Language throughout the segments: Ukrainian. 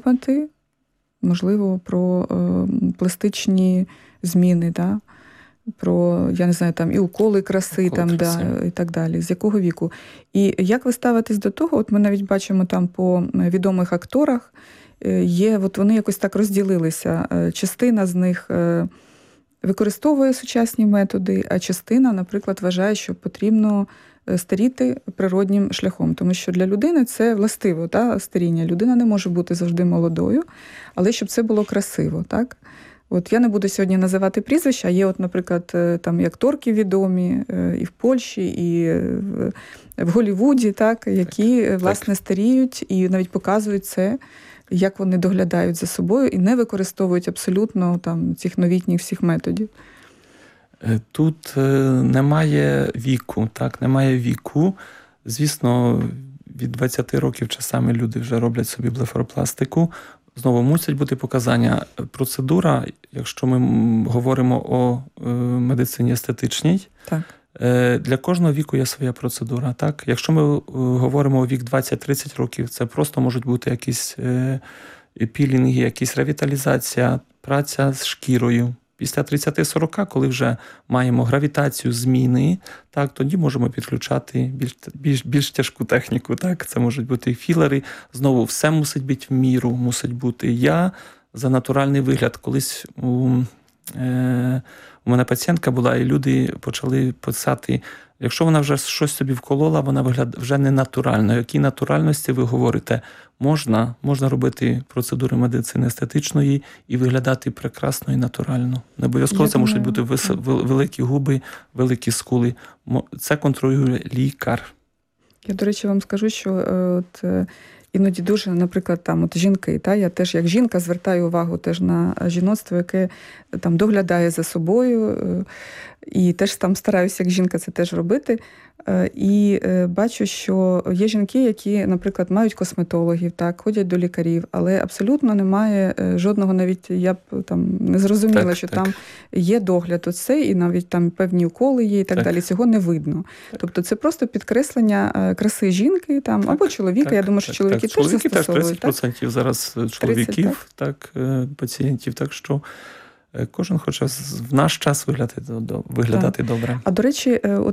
подумати, можливо, про пластичні зміни, да? Про, я не знаю, там і уколи краси, там, да, і так далі. З якого віку? І як ви ставитесь до того? От ми навіть бачимо там по відомих акторах, є, от вони якось так розділилися. Частина з них використовує сучасні методи, а частина, наприклад, вважає, що потрібно старіти природнім шляхом. Тому що для людини це властиво, та, старіння. Людина не може бути завжди молодою, але щоб це було красиво, так? От я не буду сьогодні називати прізвища, є, от, наприклад, там і акторки відомі і в Польщі, і в Голлівуді, так, які, власне, старіють і навіть показують це, як вони доглядають за собою і не використовують абсолютно там цих новітніх всіх методів. Тут немає віку, так, немає віку. Звісно, від 20 років часами люди вже роблять собі блефаропластику. Знову мусять бути показання. Процедура, якщо ми говоримо о медицині естетичній, так. Для кожного віку є своя процедура. Так? Якщо ми говоримо о вік 20-30 років, це просто можуть бути якісь пілінги, якісь ревіталізація, праця з шкірою. Після 30-40, коли вже маємо гравітацію, зміни, так, тоді можемо підключати більш тяжку техніку. Так? Це можуть бути філери. Знову, все мусить бути в міру, мусить бути. Я за натуральний вигляд. Колись у мене пацієнтка була, і люди почали писати, якщо вона вже щось собі вколола, вона виглядає вже не натурально. Якій натуральності ви говорите? Можна робити процедури медицини естетичної і виглядати прекрасно і натурально. Не обов'язково це можуть бути великі губи, великі скули. Це контролює лікар. Я, до речі, вам скажу, що от іноді дуже, наприклад, там от жінки, та, я теж як жінка звертаю увагу теж на жіноцтво, яке там доглядає за собою, і теж там стараюся як жінка це теж робити. І бачу, що є жінки, які, наприклад, мають косметологів, так, ходять до лікарів, але абсолютно немає жодного, навіть я б там не зрозуміла, так, що так. Там є догляд оце, і навіть там певні уколи є і так далі. Цього не видно. Так. Тобто це просто підкреслення краси жінки там, так, або чоловіка. Так, я думаю, що чоловіки теж застосовують. 30% зараз чоловіків, 30, так, пацієнтів, так що кожен хоче в наш час виглядати добре. А до речі,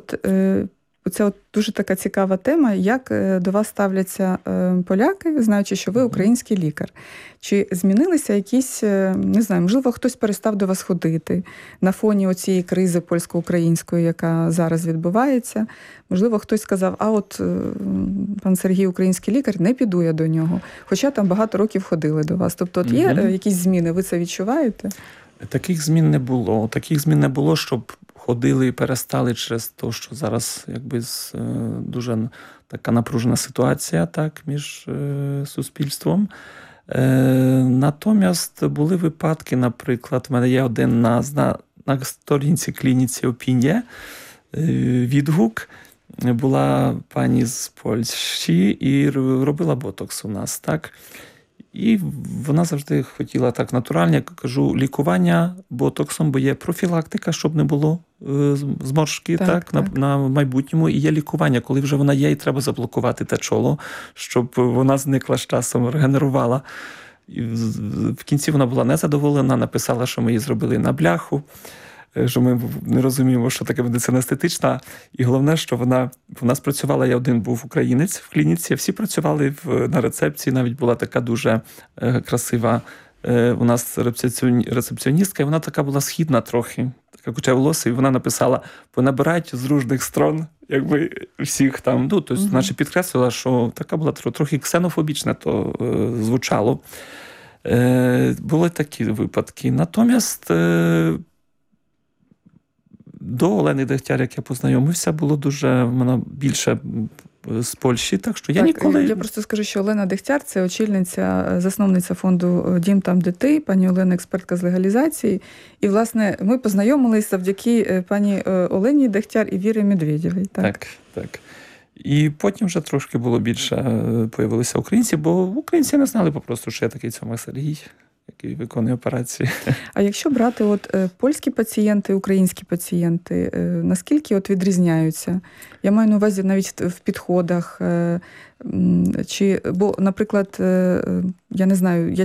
оце дуже така цікава тема, як до вас ставляться поляки, знаючи, що ви український лікар. Чи змінилися якісь, не знаю, можливо, хтось перестав до вас ходити на фоні оцієї кризи польсько-української, яка зараз відбувається? Можливо, хтось сказав, а от пан Сергій український лікар, не піду я до нього. Хоча там багато років ходили до вас. Тобто от є якісь зміни, ви це відчуваєте? Таких змін не було. Таких змін не було, щоб ходили і перестали через те, що зараз якби дуже така напружена ситуація, так, між суспільством. Натомість були випадки, наприклад, в мене є один на сторінці клініці Опінія відгук. Була пані з Польщі і робила ботокс у нас, так. І вона завжди хотіла так натурально, я кажу, лікування ботоксом, бо є профілактика, щоб не було зморшки так. На майбутньому. І є лікування, коли вже вона є, і треба заблокувати те чоло, щоб вона зникла з часом, регенерувала. І в кінці вона була незадоволена, написала, що ми її зробили на бляху, що ми не розуміємо, що таке медицина естетична. І головне, що вона спрацювала, я один був українець в клініці, всі працювали на рецепції, навіть була така дуже красива у нас рецепціоністка, і вона така була східна трохи, така куча волосся, і вона написала, понабирайте з різних сторон, якби всіх там, тобто, значить, підкреслила, що така була трохи ксенофобічна, то звучало. Були такі випадки. Натомість до Олени Дегтяр, як я познайомився, було дуже вона більше з Польщі, так що я ніколи... Я просто скажу, що Олена Дегтяр – це очільниця, засновниця фонду «Дім там, де ти», пані Олена – експертка з легалізації. І, власне, ми познайомились завдяки пані Олені Дегтяр і Вірі Медведєвій. Так. І потім вже трошки було більше появилися українці, бо українці не знали попросту, що я такий Цьома Сергій, який виконує операції. А якщо брати от польські пацієнти, українські пацієнти, наскільки от відрізняються? Я маю на увазі навіть в підходах. Бо, наприклад, я не знаю,